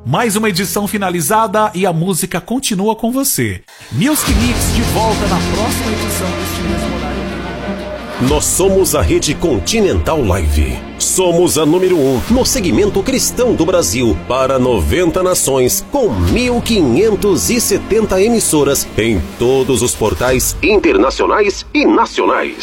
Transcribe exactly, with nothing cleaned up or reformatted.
Mais uma edição finalizada e a música continua com você. Music Mix de volta na próxima edição deste mesmo horário. Nós somos a Rede Continental Live. Somos a número um no segmento cristão do Brasil para noventa nações, com mil quinhentas e setenta emissoras em todos os portais internacionais e nacionais.